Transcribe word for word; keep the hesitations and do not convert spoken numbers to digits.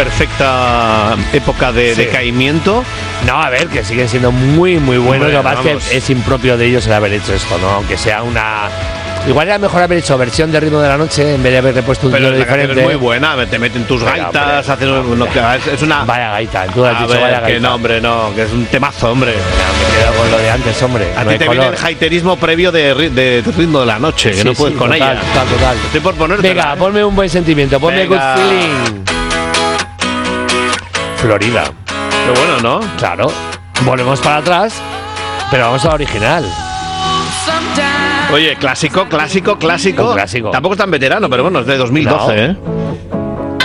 perfecta época de Sí. decaimiento. No, a ver, que siguen siendo muy, muy buenos. Hombre, Lo que pasa es vamos. que es impropio de ellos el haber hecho esto, ¿no? Aunque sea una... Igual era mejor haber hecho versión de Ritmo de la Noche en vez de haberle puesto un Pero título la canción diferente. es muy buena, te meten tus Venga, gaitas, hombre, haces hombre. no, que es una. Vaya gaita, tú has A dicho ver, vaya que gaita. no, hombre, no, que es un temazo, hombre. Me quedo con lo de antes, hombre. A no ti hay te color. viene el haiterismo previo de, ri- de Ritmo de la Noche, que Sí, no puedes sí, con total, ella. Total, total. Estoy por ponerte. Venga, ponme un buen sentimiento, ponme Venga. good feeling. Florida. Qué bueno, ¿no? Claro. Volvemos para atrás, pero vamos a la original. Oye, clásico, clásico, clásico. Un clásico. Tampoco es tan veterano, pero bueno, es de dos mil doce, No. ¿eh?